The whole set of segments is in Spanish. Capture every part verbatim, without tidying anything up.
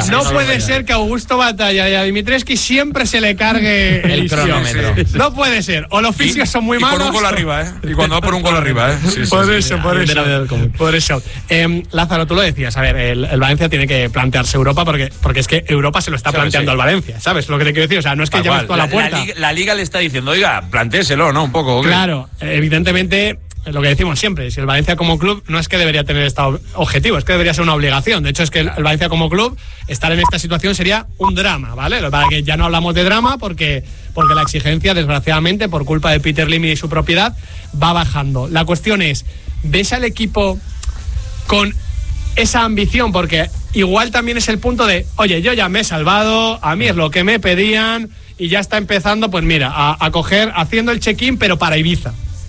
sí, no sí, puede sí, ser sí. que a Augusto Batalla y a Dimitrescu siempre se le cargue el, el cronómetro. Sí, sí. No puede ser. O los fisios son muy y malos. con un gol arriba, ¿eh? Y cuando va por un gol arriba, ¿eh? Sí, sí, por, sí, eso, sí. por eso, por eso. Por eso. Eh, Lázaro, tú lo decías. A ver, el, el Valencia tiene que plantearse Europa porque, porque es que Europa se lo está Sí, planteando sí. al Valencia. ¿Sabes lo que te quiero decir? O sea, no es que Tal llames cual. tú a la puerta. La, liga, la liga le está diciendo, oiga, plantéselo, ¿no? Un poco. ¿okay? Claro, evidentemente. Lo que decimos siempre, si el Valencia como club no es que debería tener este objetivo, es que debería ser una obligación. De hecho, es que el Valencia como club, estar en esta situación sería un drama, ¿vale? Para que ya no hablamos de drama porque, porque la exigencia, desgraciadamente, por culpa de Peter Lim y su propiedad, va bajando. La cuestión es, ¿ves al equipo con esa ambición? Porque igual también es el punto de, oye, yo ya me he salvado, a mí es lo que me pedían y ya está empezando, pues mira, a, a coger, haciendo el check-in, pero para Ibiza.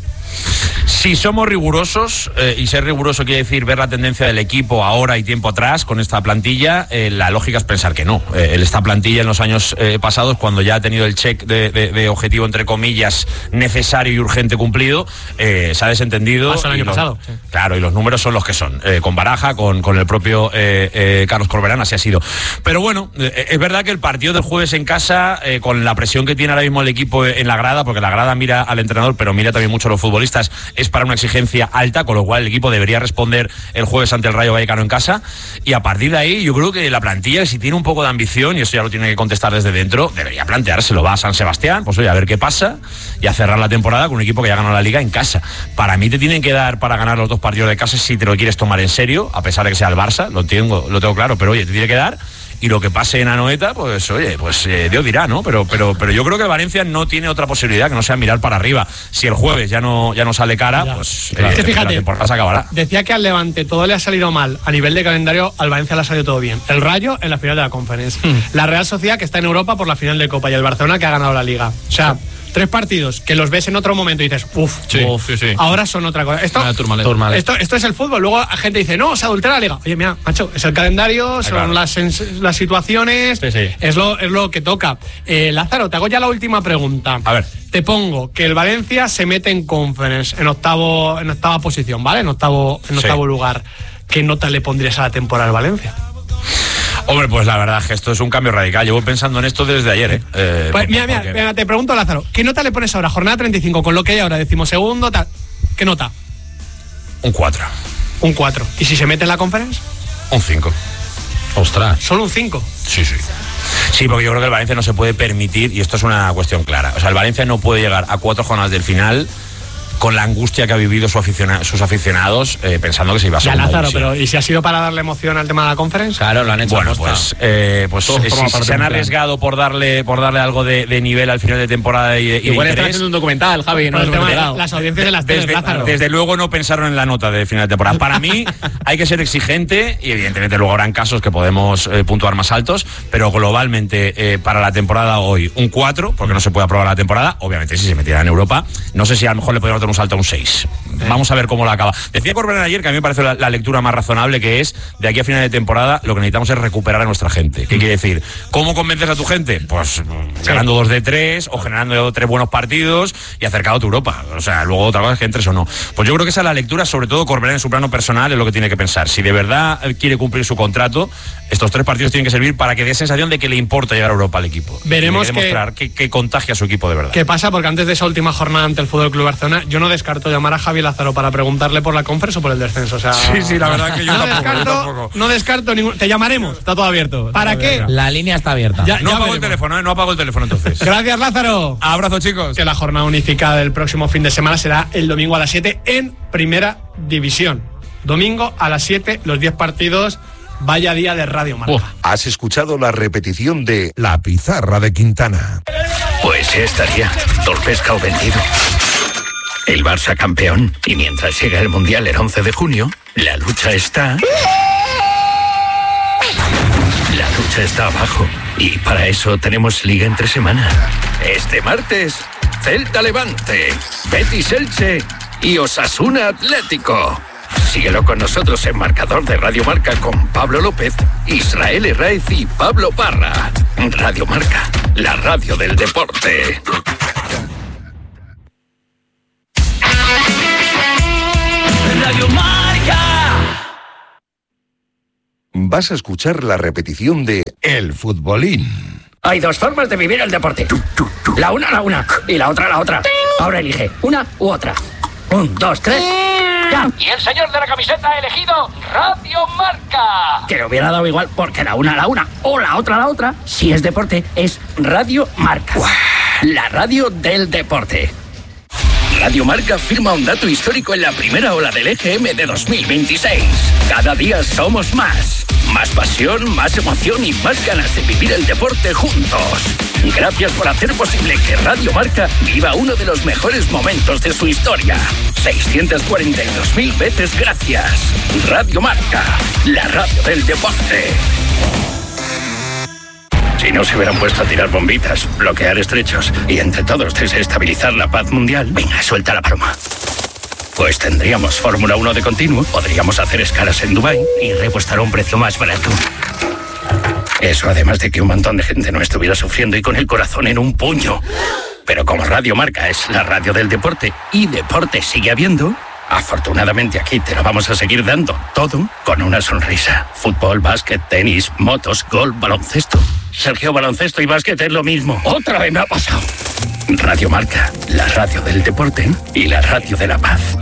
Si somos rigurosos, eh, y ser riguroso quiere decir ver la tendencia del equipo ahora y tiempo atrás con esta plantilla, eh, la lógica es pensar que no. Eh, esta plantilla en los años eh, pasados, cuando ya ha tenido el check de, de, de objetivo, entre comillas, necesario y urgente cumplido, eh, se ha desentendido. Pasó el año lo, pasado. Sí. Claro, y los números son los que son. Eh, con Baraja, con, con el propio eh, eh, Carlos Corberán, así ha sido. Pero bueno, eh, es verdad que el partido del jueves en casa, eh, con la presión que tiene ahora mismo el equipo en la grada, porque la grada mira al entrenador, pero mira también mucho a los futbolistas, es para una exigencia alta, con lo cual el equipo debería responder el jueves ante el Rayo Vallecano en casa, y a partir de ahí yo creo que la plantilla, si tiene un poco de ambición, y eso ya lo tiene que contestar desde dentro, debería planteárselo. Va a San Sebastián, pues oye, a ver qué pasa, y a cerrar la temporada con un equipo que ya ganó la Liga en casa. Para mí te tienen que dar para ganar los dos partidos de casa si te lo quieres tomar en serio, a pesar de que sea el Barça, lo tengo, lo tengo claro, pero oye, te tiene que dar. Y lo que pase en Anoeta, pues oye, pues eh, Dios dirá, ¿no? Pero, pero, pero yo creo que Valencia no tiene otra posibilidad que no sea mirar para arriba. Si el jueves ya no, ya no sale cara, ya. pues claro. eh, que fíjate, la temporada se acabará. Decía que al Levante todo le ha salido mal a nivel de calendario, al Valencia le ha salido todo bien. El Rayo en la final de la Conference, hmm. la Real Sociedad que está en Europa por la final de Copa y el Barcelona que ha ganado la Liga. O sea, tres partidos que los ves en otro momento y dices, uff, sí, sí, sí. ahora son otra cosa. Esto, esto, esto es el fútbol. Luego la gente dice, no, se adultera la Liga. Oye, mira, macho, es el calendario, son claro. las, las situaciones, sí, sí. Es, lo, es lo que toca. Eh, Lázaro, te hago ya la última pregunta. A ver. Te pongo que el Valencia se mete en Conference, en octavo, en octava posición, ¿vale? En octavo, en octavo sí. lugar. ¿Qué nota le pondrías a la temporada al Valencia? Hombre, pues la verdad es que esto es un cambio radical. Llevo pensando en esto desde ayer, ¿eh? eh pues, mira, mira, mira, te pregunto, Lázaro, ¿qué nota le pones ahora? Jornada treinta y cinco, con lo que hay ahora, decimosegundo, tal. ¿Qué nota? Un cuatro. Un cuatro. ¿Y si se mete en la Conference? Un cinco. Ostras. ¿Solo un cinco? Sí, sí. Sí, porque yo creo que el Valencia no se puede permitir, y esto es una cuestión clara, o sea, el Valencia no puede llegar a cuatro jornadas del final con la angustia que ha vivido su aficiona, sus aficionados, eh, pensando que se iba a ser. Ya, Lázaro, pero ¿y si ha sido para darle emoción al tema de la Conference? Claro, lo han hecho. Bueno, pues, eh, pues eh, si, si se han arriesgado por darle por darle algo de, de nivel al final de temporada y, y igual de están haciendo un documental, Javi, no, el tema de la, las audiencias de las teles, desde, Lázaro. Desde luego no pensaron en la nota de final de temporada. Para mí hay que ser exigente y evidentemente luego habrán casos que podemos eh, puntuar más altos, pero globalmente eh, para la temporada hoy un cuatro, porque no se puede aprobar la temporada. Obviamente si se metiera en Europa, no sé si a lo mejor le podríamos dar un salto a un seis. Vamos a ver cómo la acaba. Decía Corberán ayer que a mí me parece la, la lectura más razonable, que es de aquí a final de temporada lo que necesitamos es recuperar a nuestra gente. ¿Qué quiere decir? ¿Cómo convences a tu gente? Pues sí. ganando dos de tres o generando tres buenos partidos y acercado a tu Europa. O sea, luego otra cosa es que entres o no. Pues yo creo que esa es la lectura, sobre todo Corberán en su plano personal, es lo que tiene que pensar. Si de verdad quiere cumplir su contrato, estos tres partidos tienen que servir para que dé sensación de que le importa llegar a Europa al equipo. Veremos tiene que demostrar que, que, que contagia a su equipo de verdad. ¿Qué pasa? Porque antes de esa última jornada ante el Fútbol Club Barcelona, yo no descarto llamar a Javi Lázaro para preguntarle por la Conference o por el descenso. O sea, sí, sí, la verdad que yo, no tampoco, descarto, yo tampoco. No descarto ningún. Te llamaremos, está todo abierto. ¿Para qué? La línea está abierta. Ya, no ya apago veremos. el teléfono, ¿eh? No apago el teléfono entonces. Gracias, Lázaro. Abrazo, chicos. Que la jornada unificada del próximo fin de semana será el domingo a las siete en Primera División. Domingo a las siete, los diez partidos. Vaya día de Radio Marca. Uh, has escuchado la repetición de La Pizarra de Quintana. Pues ya estaría. Todo pescado vendido. El Barça campeón. Y mientras llega el Mundial el once de junio, la lucha está... La lucha está abajo. Y para eso tenemos Liga entre semana. Este martes, Celta Levante, Betis Elche y Osasuna Atlético. Síguelo con nosotros en Marcador de Radio Marca con Pablo López, Israel Herraiz y Pablo Parra. Radio Marca, la radio del deporte. Radio Marca. vas a escuchar la repetición de El Futbolín. Hay dos formas de vivir el deporte. La una, la una. Y la otra, la otra. Ahora elige una u otra. Un, dos, tres. ¡Ya! Y el señor de la camiseta ha elegido Radio Marca. Que le hubiera dado igual porque la una, la una. O la otra, la otra. Si es deporte, es Radio Marca. La radio del deporte. Radio Marca firma un dato histórico en la primera ola del E G M de dos mil veintiséis. Cada día somos más. Más pasión, más emoción y más ganas de vivir el deporte juntos. Gracias por hacer posible que Radio Marca viva uno de los mejores momentos de su historia. seiscientas cuarenta y dos mil veces gracias. Radio Marca, la radio del deporte. Si no se hubieran puesto a tirar bombitas, bloquear estrechos y entre todos desestabilizar la paz mundial, venga, suelta la broma. Pues tendríamos Fórmula uno de continuo, podríamos hacer escalas en Dubái y repostar a un precio más barato. Eso además de que un montón de gente no estuviera sufriendo y con el corazón en un puño. Pero como Radio Marca es la radio del deporte y deporte sigue habiendo, afortunadamente aquí te lo vamos a seguir dando todo con una sonrisa. Fútbol, básquet, tenis, motos, golf, baloncesto. Sergio, baloncesto y básquet es lo mismo. Otra vez me ha pasado. Radio Marca, la radio del deporte y la radio de la paz.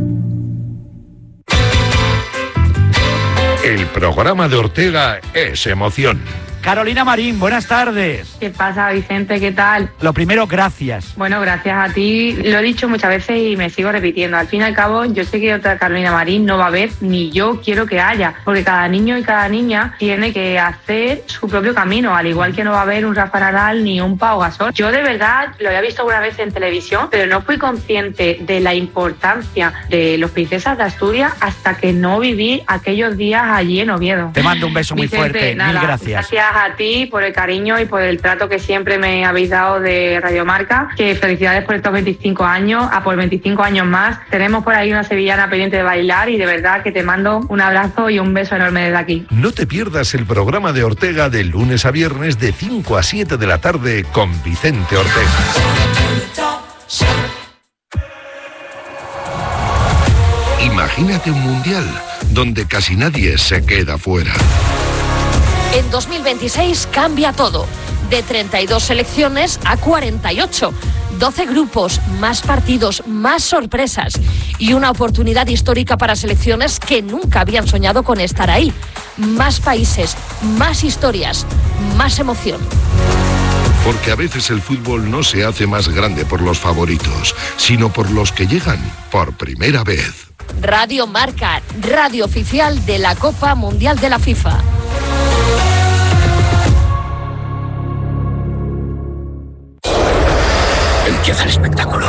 El programa de Ortega es emoción. Carolina Marín, buenas tardes. ¿Qué pasa, Vicente? ¿Qué tal? Lo primero, gracias. Bueno, gracias a ti. Lo he dicho muchas veces y me sigo repitiendo. Al fin y al cabo, yo sé que otra Carolina Marín no va a haber, ni yo quiero que haya, porque cada niño y cada niña tiene que hacer su propio camino, al igual que no va a haber un Rafa Nadal ni un Pau Gasol. Yo de verdad lo había visto alguna vez en televisión, pero no fui consciente de la importancia de los Princesas de Asturias hasta que no viví aquellos días allí en Oviedo. Te mando un beso muy Vicente, fuerte, nada, mil gracias. Gracias a ti por el cariño y por el trato que siempre me habéis dado de Radio Marca. Que felicidades por estos veinticinco años, a por veinticinco años más. Tenemos por ahí una sevillana pendiente de bailar y de verdad que te mando un abrazo y un beso enorme desde aquí. No te pierdas el programa de Ortega de lunes a viernes de cinco a siete de la tarde con Vicente Ortega. Imagínate un mundial donde casi nadie se queda fuera. En dos mil veintiséis cambia todo. De treinta y dos selecciones a cuarenta y ocho. doce grupos, más partidos, más sorpresas. Y una oportunidad histórica para selecciones que nunca habían soñado con estar ahí. Más países, más historias, más emoción. Porque a veces el fútbol no se hace más grande por los favoritos, sino por los que llegan por primera vez. Radio Marca, radio oficial de la Copa Mundial de la FIFA. Empieza el espectáculo.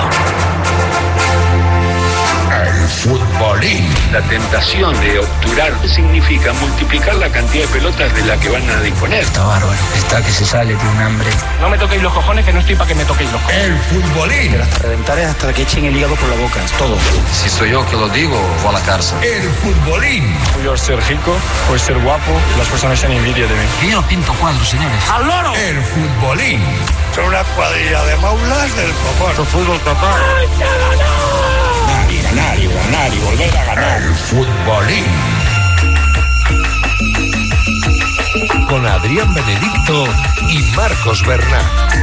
El futbolín. La tentación de obturar significa multiplicar la cantidad de pelotas de la que van a disponer. Está bárbaro, está que se sale, tiene un hambre. No me toquéis los cojones, que no estoy para que me toquéis los cojones. El futbolín. Pero hasta reventar es hasta que echen el hígado por la boca, es todo. Si soy yo que lo digo, voy a la cárcel. El futbolín. Puedo ser rico, puedo ser guapo, las personas tienen envidia de mí. Que yo no pinto cuadros, señores. ¡Al loro! El futbolín. Son una cuadrilla de maulas del copón. Esto fútbol total. Ganar y ganar y ganar y volver a ganar. El futbolín. Con Adrián Benedicto y Marcos Bernat.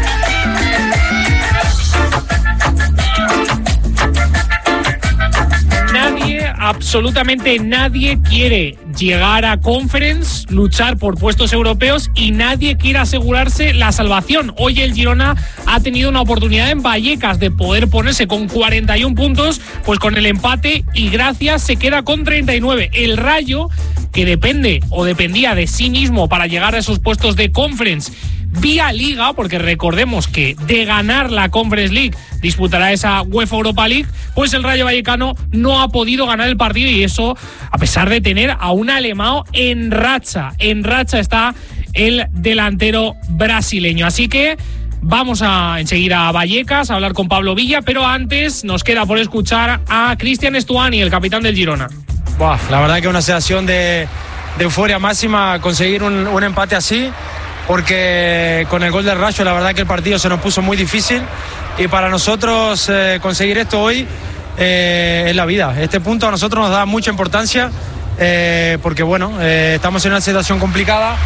Nadie, absolutamente nadie quiere llegar a Conference, luchar por puestos europeos y nadie quiere asegurarse la salvación. Hoy el Girona ha tenido una oportunidad en Vallecas de poder ponerse con cuarenta y un puntos, pues con el empate y gracias se queda con treinta y nueve. El Rayo, que depende o dependía de sí mismo para llegar a esos puestos de Conference vía Liga, porque recordemos que de ganar la Conference League disputará esa UEFA Europa League, pues el Rayo Vallecano no ha podido ganar el partido y eso a pesar de tener a un alemão en racha. En racha está el delantero brasileño. Así que vamos a enseguida a Vallecas a hablar con Pablo Villa, pero antes nos queda por escuchar a Cristian Stuani, el capitán del Girona. Buah, la verdad que una sensación de, de euforia máxima conseguir un, un empate así, porque con el gol del Rayo la verdad que el partido se nos puso muy difícil y para nosotros eh, conseguir esto hoy eh, es la vida. Este punto a nosotros nos da mucha importancia eh, porque bueno, eh, estamos en una situación complicada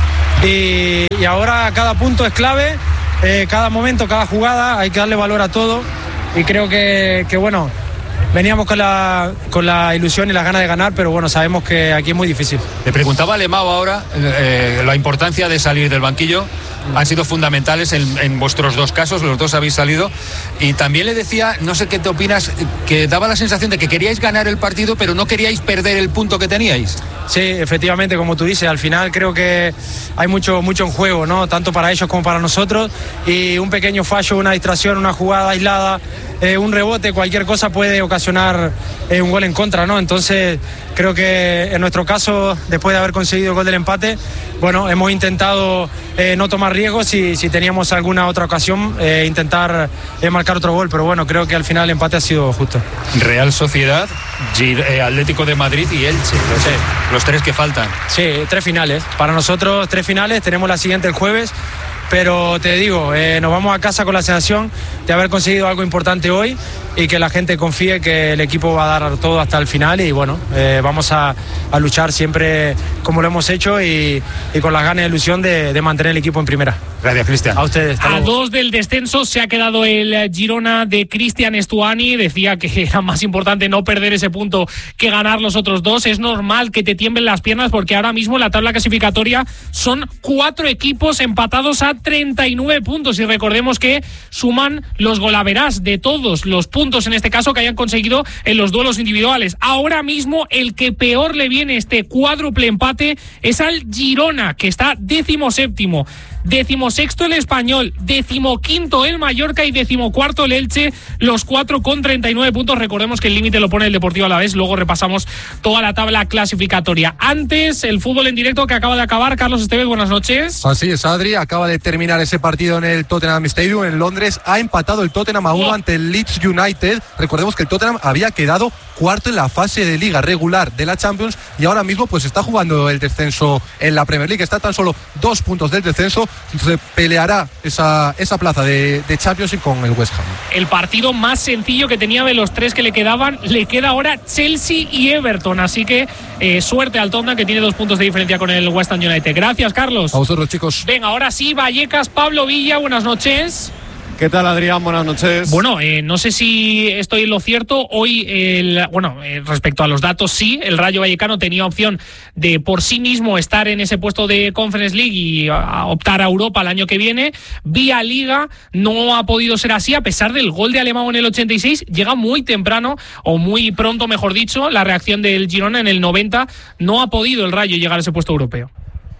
y, y ahora cada punto es clave, eh, cada momento, cada jugada, hay que darle valor a todo y creo que, que bueno, veníamos con la, con la ilusión y las ganas de ganar, pero bueno, sabemos que aquí es muy difícil. Le preguntaba a Lemao ahora eh, la importancia de salir del banquillo. Han sido fundamentales en, en vuestros dos casos, los dos habéis salido. Y también le decía, no sé qué te opinas, que daba la sensación de que queríais ganar el partido, pero no queríais perder el punto que teníais. Sí, efectivamente, como tú dices, al final creo que hay mucho, mucho en juego, ¿no? Tanto para ellos como para nosotros. Y un pequeño fallo, una distracción, una jugada aislada, eh, un rebote, cualquier cosa puede ocasionar eh, un gol en contra, ¿no? Entonces, creo que en nuestro caso, después de haber conseguido el gol del empate, bueno, hemos intentado eh, no tomar riesgos y si teníamos alguna otra ocasión, eh, intentar eh, marcar otro gol, pero bueno, creo que al final el empate ha sido justo. Real Sociedad, Gir- eh, Atlético de Madrid y Elche, los, sí. los tres que faltan. Sí, tres finales. Para nosotros, tres finales. Tenemos la siguiente el jueves. Pero te digo, eh, nos vamos a casa con la sensación de haber conseguido algo importante hoy y que la gente confíe que el equipo va a dar todo hasta el final y bueno, eh, vamos a, a luchar siempre como lo hemos hecho y, y con las ganas y ilusión de, de mantener el equipo en primera. Gracias, Cristian. A ustedes. A dos del descenso se ha quedado el Girona de Cristian Stuani. Decía que era más importante no perder ese punto que ganar los otros dos. Es normal que te tiemblen las piernas porque ahora mismo en la tabla clasificatoria son cuatro equipos empatados a treinta y nueve puntos y recordemos que suman los golaverás de todos los puntos en este caso que hayan conseguido en los duelos individuales. Ahora mismo el que peor le viene este cuádruple empate es al Girona, que está décimo séptimo. Decimosexto el Español, decimoquinto el Mallorca y decimocuarto el Elche, los cuatro con treinta y nueve puntos. Recordemos que el límite lo pone el Deportivo Alavés, luego repasamos toda la tabla clasificatoria. Antes, el fútbol en directo que acaba de acabar. Carlos Estevez, buenas noches. Así es, Adri, acaba de terminar ese partido en el Tottenham Stadium en Londres. Ha empatado el Tottenham a uno oh. ante el Leeds United. Recordemos que el Tottenham había quedado cuarto en la fase de liga regular de la Champions y ahora mismo pues está jugando el descenso en la Premier League. Está tan solo dos puntos del descenso. Entonces peleará esa, esa plaza de, de Championship con el West Ham. El partido más sencillo que tenía de los tres que le quedaban, le queda ahora Chelsea y Everton, así que eh, suerte al Tottenham que tiene dos puntos de diferencia con el West Ham United. Gracias, Carlos. A vosotros, chicos. Venga, ahora sí, Vallecas, Pablo Villa, buenas noches. ¿Qué tal, Adrián? Buenas noches. Bueno, eh, no sé si estoy en lo cierto. Hoy, el, bueno, eh, respecto a los datos, sí, el Rayo Vallecano tenía opción de por sí mismo estar en ese puesto de Conference League y a, optar a Europa el año que viene. Vía Liga no ha podido ser así, a pesar del gol de Alemão en el ochenta y seis. Llega muy temprano, o muy pronto, mejor dicho, la reacción del Girona en el noventa. No ha podido el Rayo llegar a ese puesto europeo.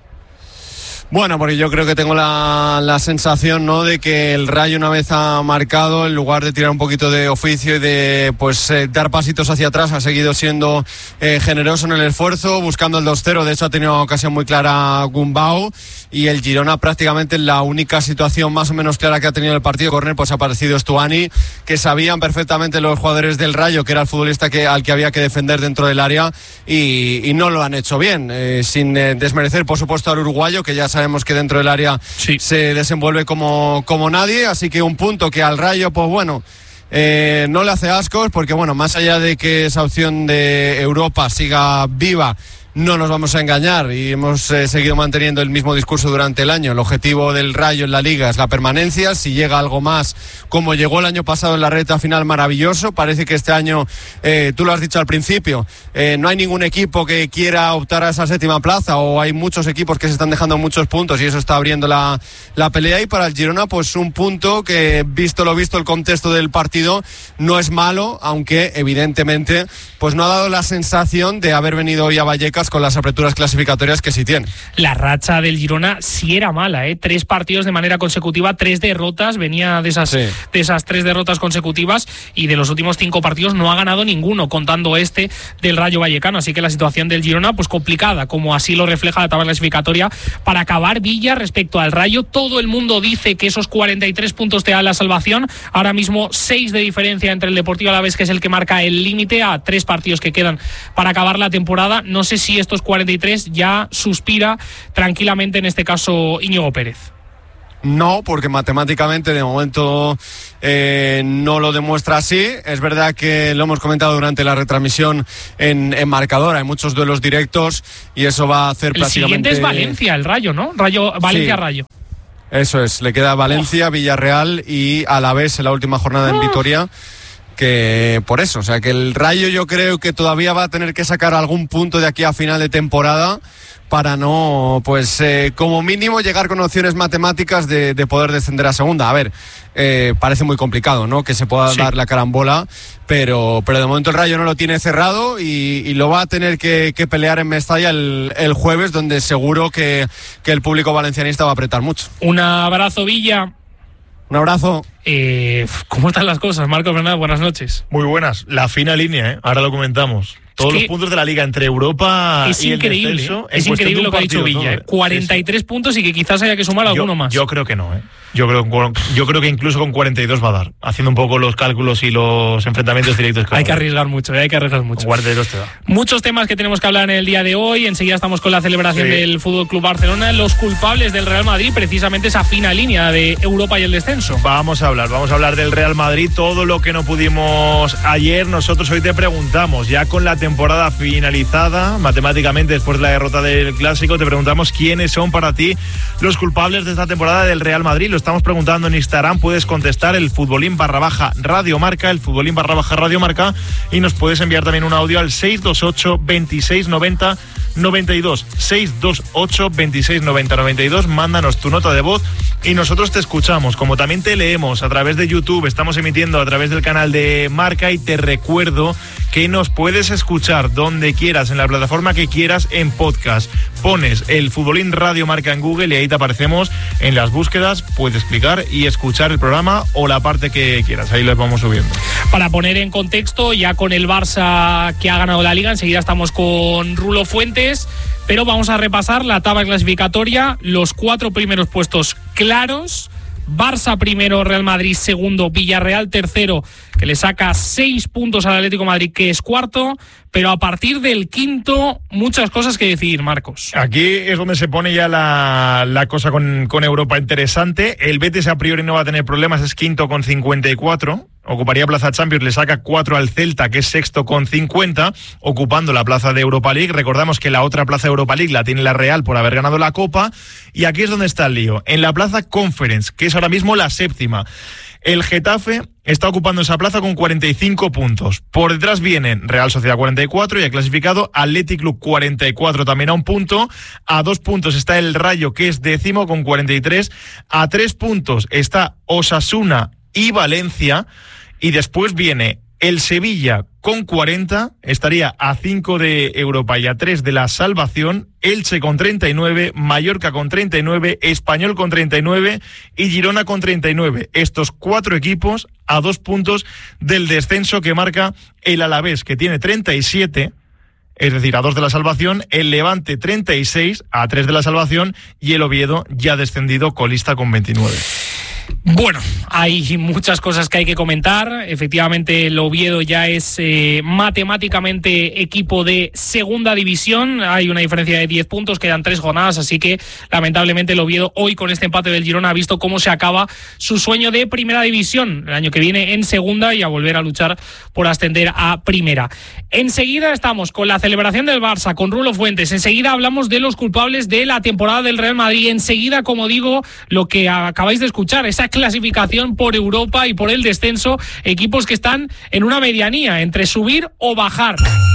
Bueno, porque yo creo que tengo la, la sensación, ¿no?, de que el Rayo, una vez ha marcado, en lugar de tirar un poquito de oficio y de pues eh, dar pasitos hacia atrás, ha seguido siendo eh, generoso en el esfuerzo, buscando el dos cero. De hecho, ha tenido una ocasión muy clara Gumbau, y el Girona prácticamente la única situación más o menos clara que ha tenido el partido córner, pues ha aparecido Stuani, que sabían perfectamente los jugadores del Rayo que era el futbolista que, al que había que defender dentro del área, y, y no lo han hecho bien, eh, sin eh, desmerecer por supuesto al uruguayo, que ya sabemos que dentro del área sí. se desenvuelve como, como nadie, así que un punto que al Rayo, pues bueno, eh, no le hace ascos, porque bueno, más allá de que esa opción de Europa siga viva, no nos vamos a engañar, y hemos eh, seguido manteniendo el mismo discurso durante el año. El objetivo del Rayo en la Liga es la permanencia. Si llega algo más, como llegó el año pasado en la recta final, maravilloso. Parece que este año, eh, tú lo has dicho al principio, eh, no hay ningún equipo que quiera optar a esa séptima plaza, o hay muchos equipos que se están dejando muchos puntos, y eso está abriendo la, la pelea. Y para el Girona, pues un punto que, visto lo visto el contexto del partido, no es malo, aunque evidentemente pues no ha dado la sensación de haber venido hoy a Vallecas con las aperturas clasificatorias que sí tiene. La racha del Girona sí era mala, ¿eh? Tres partidos de manera consecutiva, tres derrotas, venía de esas, sí. de esas tres derrotas consecutivas, y de los últimos cinco partidos no ha ganado ninguno, contando este del Rayo Vallecano, así que la situación del Girona pues complicada, como así lo refleja la tabla clasificatoria. Para acabar, Villa, respecto al Rayo, todo el mundo dice que esos cuarenta y tres puntos te dan la salvación. Ahora mismo seis de diferencia entre el Deportivo Alavés, que es el que marca el límite, a tres partidos que quedan para acabar la temporada. No sé si estos cuarenta y tres ya suspira tranquilamente, en este caso, Íñigo Pérez. no, porque matemáticamente de momento eh, no lo demuestra así. Es verdad que lo hemos comentado durante la retransmisión en, en marcador, hay muchos duelos directos y eso va a hacer el prácticamente... El siguiente es Valencia, el Rayo, ¿no? Rayo Valencia-Rayo. Sí. Eso es, le queda Valencia, oh. Villarreal y Alavés en la última jornada oh. en Vitoria, que por eso, o sea que el Rayo yo creo que todavía va a tener que sacar algún punto de aquí a final de temporada para no, pues eh, como mínimo llegar con opciones matemáticas de, de poder descender a segunda. A ver, eh, parece muy complicado, ¿no? Que se pueda sí. dar la carambola, pero, pero de momento el Rayo no lo tiene cerrado y, y lo va a tener que, que pelear en Mestalla el, el jueves, donde seguro que, que el público valencianista va a apretar mucho. Un abrazo, Villa. Un abrazo. Eh, ¿Cómo están las cosas, Marco Fernández? Buenas noches. Muy buenas. La fina línea, ¿eh? Ahora lo comentamos. Todos es los puntos de la liga entre Europa es y increíble, el descenso. Es increíble lo que ha dicho Villa. ¿eh? cuarenta y tres sí, sí. puntos y que quizás haya que sumar yo, alguno más. Yo creo que no, ¿eh? Yo creo, yo creo que incluso con cuarenta y dos va a dar. Haciendo un poco los cálculos y los enfrentamientos directos. Que hay que arriesgar mucho, ¿eh? hay que arriesgar mucho. Con cuarenta y dos te da. Muchos temas que tenemos que hablar en el día de hoy. Enseguida estamos con la celebración sí. del Fútbol Club Barcelona. Los culpables del Real Madrid, precisamente esa fina línea de Europa y el descenso. Vamos a hablar, vamos a hablar del Real Madrid. Todo lo que no pudimos ayer, nosotros hoy te preguntamos, ya con la temporada finalizada, matemáticamente después de la derrota del Clásico, te preguntamos quiénes son para ti los culpables de esta temporada del Real Madrid. Lo estamos preguntando en Instagram, puedes contestar el futbolín barra baja Radio Marca, el futbolín barra baja Radio Marca, y nos puedes enviar también un audio al seis dos ocho, veintiséis noventa, noventa y dos, seis dos ocho, veintiséis noventa, noventa y dos. Mándanos tu nota de voz y nosotros te escuchamos, como también te leemos a través de YouTube. Estamos emitiendo a través del canal de Marca y te recuerdo que nos puedes escuchar donde quieras, en la plataforma que quieras, en podcast. Pones el Futbolín Radio Marca en Google y ahí te aparecemos en las búsquedas, puedes clicar y escuchar el programa o la parte que quieras, ahí les vamos subiendo. Para poner en contexto, ya con el Barça que ha ganado la Liga, enseguida estamos con Rulo Fuentes, pero vamos a repasar la tabla clasificatoria, los cuatro primeros puestos claros. Barça primero, Real Madrid segundo, Villarreal tercero, que le saca seis puntos al Atlético de Madrid, que es cuarto, pero a partir del quinto, muchas cosas que decidir, Marcos. Aquí es donde se pone ya la, la cosa con, con Europa interesante. El Betis a priori no va a tener problemas, es quinto con cincuenta y cuatro. Ocuparía plaza Champions, le saca cuatro al Celta, que es sexto con cincuenta, ocupando la plaza de Europa League. Recordamos que la otra plaza de Europa League la tiene la Real por haber ganado la Copa. Y aquí es donde está el lío. En la plaza Conference, que es ahora mismo la séptima, el Getafe está ocupando esa plaza con cuarenta y cinco puntos. Por detrás vienen Real Sociedad cuarenta y cuatro y ha clasificado Athletic Club cuarenta y cuatro también a un punto. A dos puntos está el Rayo, que es décimo con cuarenta y tres. A tres puntos está Osasuna y Valencia. Y después viene el Sevilla con cuarenta, estaría a cinco de Europa y a tres de la salvación, Elche con treinta y nueve, Mallorca con treinta y nueve, Español con treinta y nueve y Girona con treinta y nueve. Estos cuatro equipos a dos puntos del descenso que marca el Alavés, que tiene treinta y siete, es decir, a dos de la salvación, el Levante treinta y seis, a tres de la salvación, y el Oviedo ya descendido colista con veintinueve. Bueno, hay muchas cosas que hay que comentar. Efectivamente, el Oviedo ya es eh, matemáticamente equipo de segunda división. Hay una diferencia de diez puntos, quedan tres jornadas, así que lamentablemente el Oviedo hoy con este empate del Girona ha visto cómo se acaba su sueño de primera división el año que viene en segunda y a volver a luchar por ascender a primera. Enseguida estamos con la celebración del Barça, con Rulo Fuentes. Enseguida hablamos de los culpables de la temporada del Real Madrid. Enseguida, como digo, lo que acabáis de escuchar, esa clasificación por Europa y por el descenso, equipos que están en una medianía entre subir o bajar.